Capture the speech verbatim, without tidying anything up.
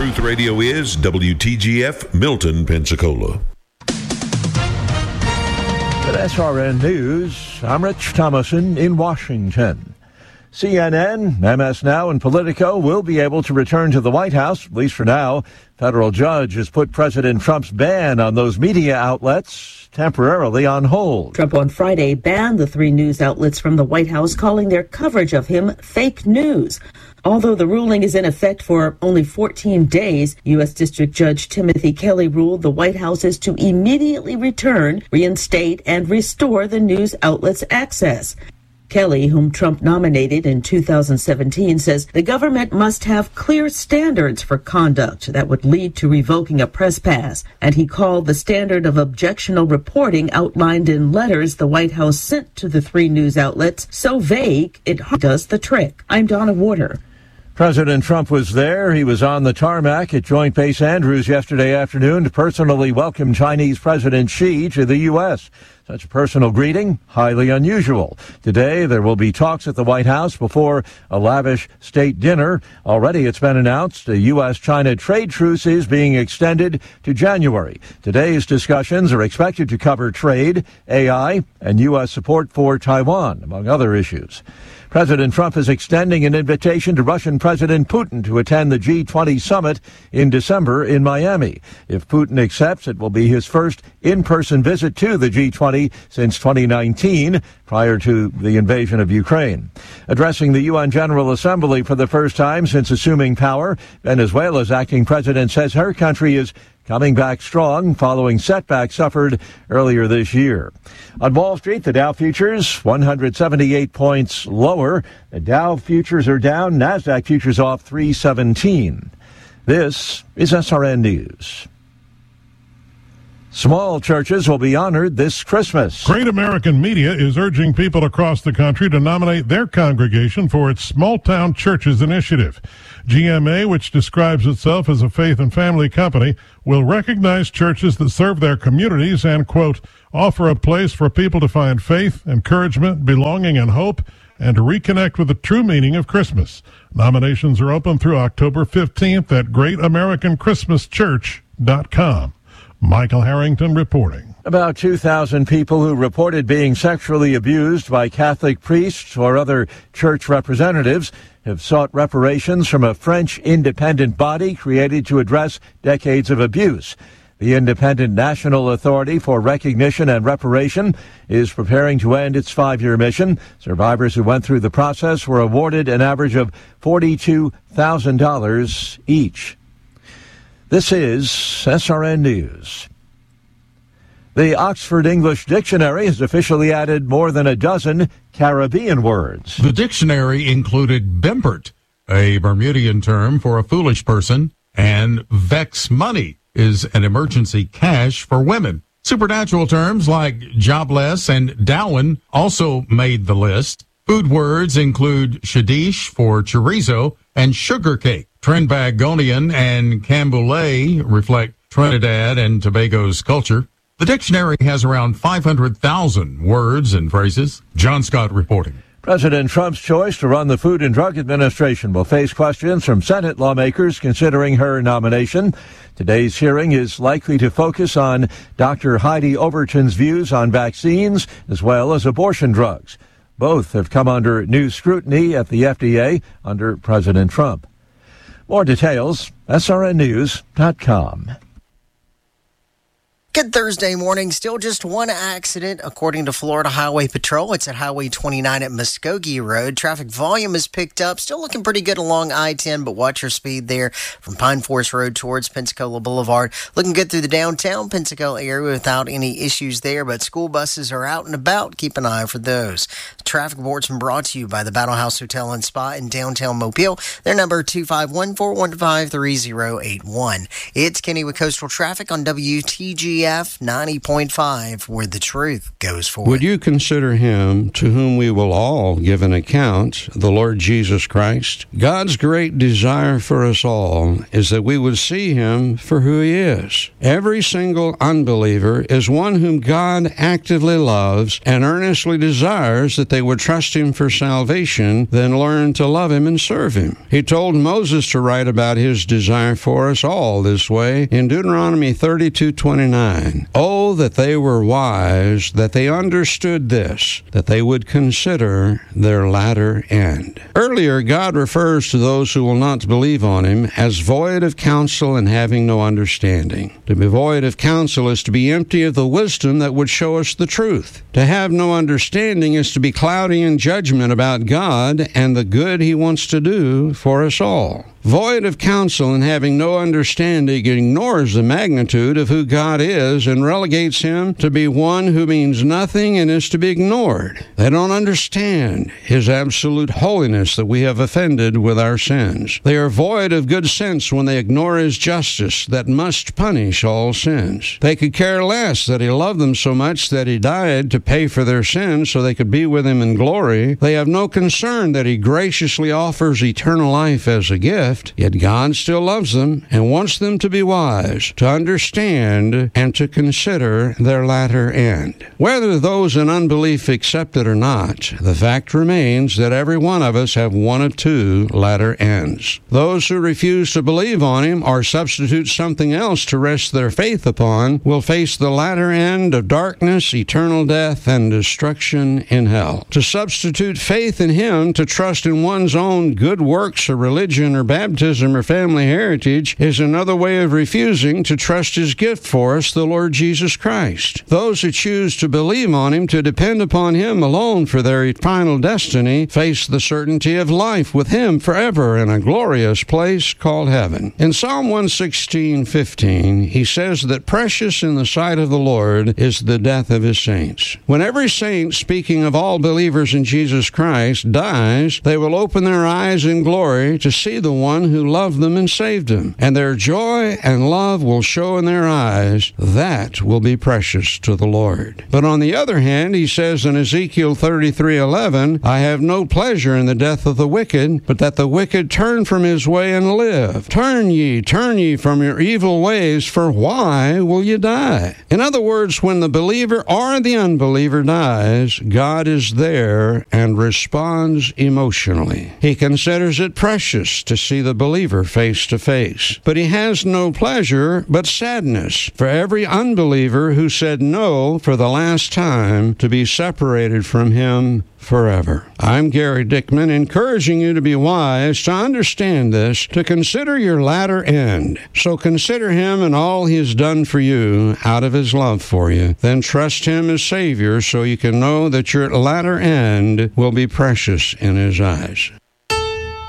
Truth Radio is W T G F, Milton, Pensacola. At S R N News, I'm Rich Thomason in Washington. C N N, M S Now, and Politico will be able to return to the White House, at least for now. Federal judge has put President Trump's ban on those media outlets temporarily on hold. Trump on Friday banned the three news outlets from the White House, calling their coverage of him fake news. Although the ruling is in effect for only fourteen days, U S. District Judge Timothy Kelly ruled the White House is to immediately return, reinstate, and restore the news outlets' access. Kelly, whom Trump nominated in two thousand seventeen, says the government must have clear standards for conduct that would lead to revoking a press pass. And he called the standard of objectionable reporting outlined in letters the White House sent to the three news outlets so vague it does the trick. I'm Donna Warder. President Trump was there. He was on the tarmac at Joint Base Andrews yesterday afternoon to personally welcome Chinese President Xi to the U S. Such a personal greeting, highly unusual. Today, there will be talks at the White House before a lavish state dinner. Already, it's been announced a U S China trade truce is being extended to January. Today's discussions are expected to cover trade, A I, and U S support for Taiwan, among other issues. President Trump is extending an invitation to Russian President Putin to attend the G twenty summit in December in Miami. If Putin accepts, it will be his first in-person visit to the G twenty since twenty nineteen, prior to the invasion of Ukraine. Addressing the U N General Assembly for the first time since assuming power, Venezuela's acting president says her country is coming back strong following setbacks suffered earlier this year. On Wall Street, the Dow futures one hundred seventy-eight points lower. The Dow futures are down. NASDAQ futures off three seventeen. This is S R N News. Small churches will be honored this Christmas. Great American Media is urging people across the country to nominate their congregation for its Small Town Churches initiative. G M A, which describes itself as a faith and family company, will recognize churches that serve their communities and, quote, offer a place for people to find faith, encouragement, belonging, and hope, and to reconnect with the true meaning of Christmas. Nominations are open through October fifteenth at great american christmas church dot com. Michael Harrington reporting. About two thousand people who reported being sexually abused by Catholic priests or other church representatives have sought reparations from a French independent body created to address decades of abuse. The Independent National Authority for Recognition and Reparation is preparing to end its five-year mission. Survivors who went through the process were awarded an average of forty-two thousand dollars each. This is S R N News. The Oxford English Dictionary has officially added more than a dozen Caribbean words. The dictionary included bimbert, a Bermudian term for a foolish person, and vex money is an emergency cash for women. Supernatural terms like jobless and Darwin also made the list. Food words include shadish for chorizo and sugar cake. Trinbagonian and Camboulay reflect Trinidad and Tobago's culture. The dictionary has around five hundred thousand words and phrases. John Scott reporting. President Trump's choice to run the Food and Drug Administration will face questions from Senate lawmakers considering her nomination. Today's hearing is likely to focus on Doctor Heidi Overton's views on vaccines as well as abortion drugs. Both have come under new scrutiny at the F D A under President Trump. More details, S R N news dot com. Good Thursday morning. Still just one accident, according to Florida Highway Patrol. It's at Highway twenty-nine at Muskogee Road. Traffic volume is picked up. Still looking pretty good along I ten, but watch your speed there from Pine Forest Road towards Pensacola Boulevard. Looking good through the downtown Pensacola area without any issues there, but school buses are out and about. Keep an eye for those. Traffic reports been brought to you by the Battle House Hotel and Spa in downtown Mobile. Their number two five one, four one five, three zero eight one. It's Kenny with Coastal Traffic on W T G F ninety point five, where the truth goes forth. Would you consider him to whom we will all give an account, the Lord Jesus Christ? God's great desire for us all is that we would see him for who he is. Every single unbeliever is one whom God actively loves and earnestly desires that they would trust him for salvation, then learn to love him and serve him. He told Moses to write about his desire for us all this way in Deuteronomy thirty-two twenty-nine. Oh, that they were wise, that they understood this, that they would consider their latter end. Earlier, God refers to those who will not believe on him as void of counsel and having no understanding. To be void of counsel is to be empty of the wisdom that would show us the truth. To have no understanding is to be cloudy in judgment about God and the good he wants to do for us all. Void of counsel and having no understanding ignores the magnitude of who God is and relegates him to be one who means nothing and is to be ignored. They don't understand his absolute holiness that we have offended with our sins. They are void of good sense when they ignore his justice that must punish all sins. They could care less that he loved them so much that he died to pay for their sins so they could be with him in glory. They have no concern that he graciously offers eternal life as a gift. Yet God still loves them and wants them to be wise, to understand, and to consider their latter end. Whether those in unbelief accept it or not, the fact remains that every one of us have one of two latter ends. Those who refuse to believe on him or substitute something else to rest their faith upon will face the latter end of darkness, eternal death, and destruction in hell. To substitute faith in him, to trust in one's own good works or religion or baptism, Baptism or family heritage is another way of refusing to trust his gift for us, the Lord Jesus Christ. Those who choose to believe on him, to depend upon him alone for their final destiny, face the certainty of life with him forever in a glorious place called heaven. In Psalm one sixteen fifteen, he says that precious in the sight of the Lord is the death of his saints. When every saint, speaking of all believers in Jesus Christ, dies, they will open their eyes in glory to see the one who loved them and saved them, and their joy and love will show in their eyes. That will be precious to the Lord. But on the other hand, he says in Ezekiel thirty-three eleven, I have no pleasure in the death of the wicked, but that the wicked turn from his way and live. Turn ye, turn ye from your evil ways, for why will ye die? In other words, when the believer or the unbeliever dies, God is there and responds emotionally. He considers it precious to see the believer face to face. But he has no pleasure but sadness for every unbeliever who said no for the last time to be separated from him forever. I'm Gary Dickman, encouraging you to be wise, to understand this, to consider your latter end. So consider him and all he has done for you out of his love for you. Then trust him as Savior so you can know that your latter end will be precious in his eyes.